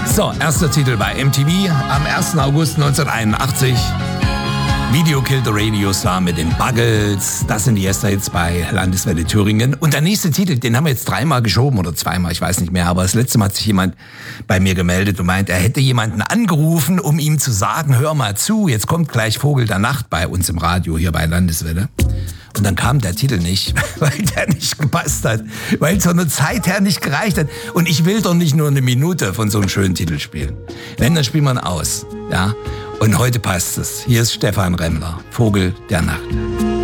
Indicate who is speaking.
Speaker 1: So, erster Titel bei MTV am 1. August 1981. Video Kill the Radio Star mit den Buggles. Das sind die Yesterhits bei Landeswelle Thüringen. Und der nächste Titel, den haben wir jetzt 3-mal geschoben oder 2-mal, ich weiß nicht mehr. Aber das letzte Mal hat sich jemand bei mir gemeldet und meint, er hätte jemanden angerufen, um ihm zu sagen, hör mal zu, jetzt kommt gleich Vogel der Nacht bei uns im Radio hier bei Landeswelle. Und dann kam der Titel nicht, weil der nicht gepasst hat, weil es von der Zeit her nicht gereicht hat. Und ich will doch nicht nur eine Minute von so einem schönen Titel spielen. Wenn, dann spielt man aus, ja. Und heute passt es. Hier ist Stefan Remmler, Vogel der Nacht.